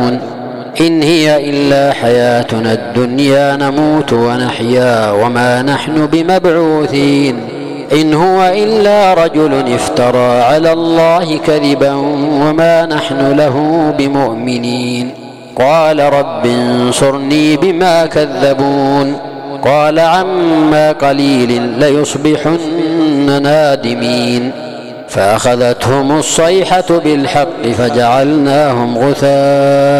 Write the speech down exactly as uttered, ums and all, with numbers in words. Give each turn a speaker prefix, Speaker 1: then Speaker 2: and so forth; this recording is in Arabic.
Speaker 1: إن هي إلا حياتنا الدنيا نموت ونحيا وما نحن بمبعوثين إن هو إلا رجل افترى على الله كذبا وما نحن له بمؤمنين قال رب انصرني بما كذبون قال عما قليل ليصبحن نادمين فأخذتهم الصيحة بالحق فجعلناهم غثاء